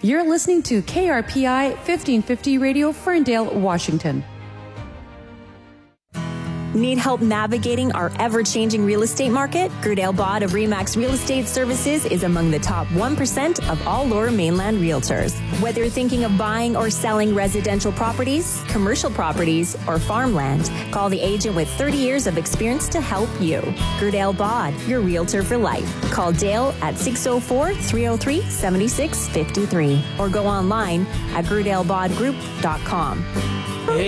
You're listening to KRPI 1550 Radio, Ferndale, Washington. Need help navigating our ever-changing real estate market? Gerdale Bod of RE/MAX Real Estate Services is among the top 1% of all Lower Mainland realtors. Whether you're thinking of buying or selling residential properties, commercial properties, or farmland, call the agent with 30 years of experience to help you. Gerdale Bod, your realtor for life. Call Dale at 604-303-7653 or go online at gerdalebodgroup.com.